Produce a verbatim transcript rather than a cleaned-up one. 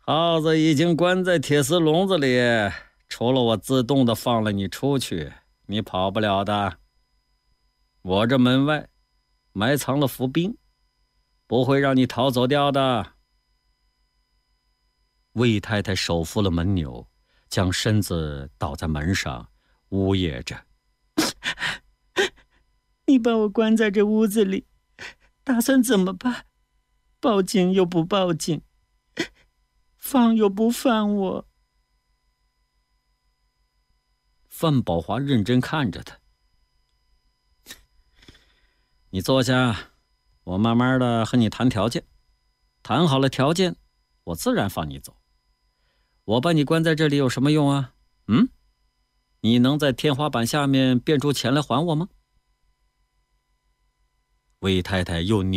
耗子已经关在铁丝笼子里，除了我自动的放了你出去，你跑不了的。我这门外埋藏了伏兵，不会让你逃走掉的。魏太太手扶了门钮，将身子倒在门上，呜咽着： 你把我关在这屋子里，打算怎么办？报警又不报警，放又不放我。 范宝华认真看着他：你坐下，我慢慢的和你谈条件，谈好了条件，我自然放你走。我把你关在这里有什么用啊？嗯？你能在天花板下面变出钱来还我吗？魏太太又